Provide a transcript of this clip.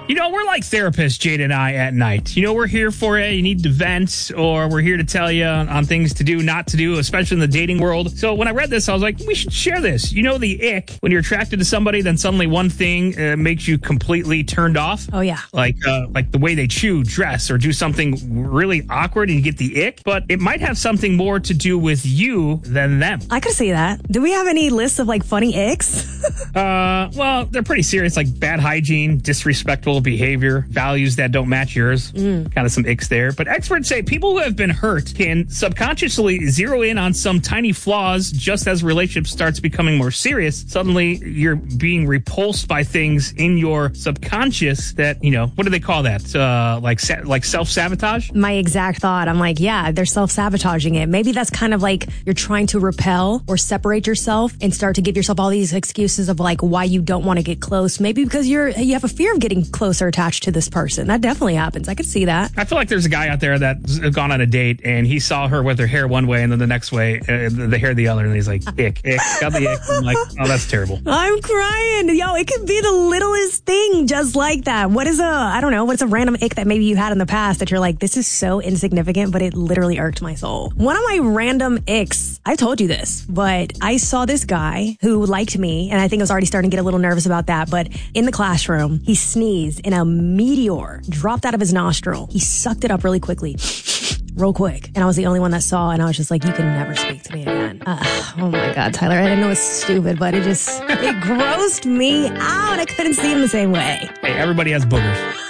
We're like therapists, Jade and I, at night. We're here for you. You need to vent, or we're here to tell you on things to do, not to do, especially in the dating world. So when I read this, I was like, we should share this. The ick, when you're attracted to somebody, then suddenly one thing makes you completely turned off. Oh, yeah. Like the way they chew, dress, or do something really awkward and you get the ick. But it might have something more to do with you than them. I could see that. Do we have any lists of funny icks? Well, they're pretty serious, like bad hygiene, disrespectful behavior, values that don't match yours. Kind of some icks there. But experts say people who have been hurt can subconsciously zero in on some tiny flaws just as relationship starts becoming more serious. Suddenly, you're being repulsed by things in your subconscious that, what do they call that? Like self-sabotage? My exact thought. I'm like, yeah, they're self-sabotaging it. Maybe that's kind of like you're trying to repel or separate yourself and start to give yourself all these excuses of why you don't want to get close. Maybe because you have a fear of getting closer attached to this person. That definitely happens. I could see that. I feel like there's a guy out there that's gone on a date and he saw her with her hair one way and then the next way, the hair the other, and he's like, ick, got the ick. I'm like, oh, that's terrible. I'm crying. Yo, it could be the littlest thing just like that. What's a random ick that maybe you had in the past that you're like, this is so insignificant, but it literally irked my soul. One of my random icks, I told you this, but I saw this guy who liked me, and I think I was already starting to get a little nervous about that, but in the classroom, he sneezed and a meteor dropped out of his nostril. He sucked it up really quickly. Real quick. And I was the only one that saw, and I was just like, you can never speak to me again. Oh my God, Tyler, I know it's stupid, but it grossed me out. I couldn't see him the same way. Hey, everybody has boogers.